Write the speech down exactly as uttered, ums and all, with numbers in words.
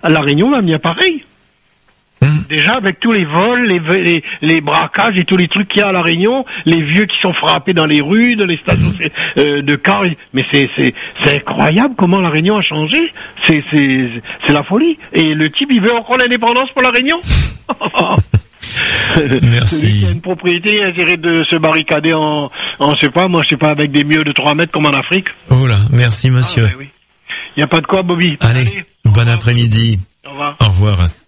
à La Réunion, on a mis pareil. Hum. Déjà, avec tous les vols, les, les, les braquages et tous les trucs qu'il y a à La Réunion, les vieux qui sont frappés dans les rues, dans les stations hum. euh, de cars, mais c'est, c'est, c'est incroyable comment La Réunion a changé. C'est, c'est, c'est la folie. Et le type, il veut encore l'indépendance pour La Réunion. Merci. Celui qui a une propriété, il essaierait de se barricader en, en, je sais pas, moi, je sais pas, avec des murs de trois mètres comme en Afrique. Oh là, merci monsieur. Ah, ben oui. Il n'y a pas de quoi, Bobby. Allez, Allez bon après-midi. Au revoir. Au revoir.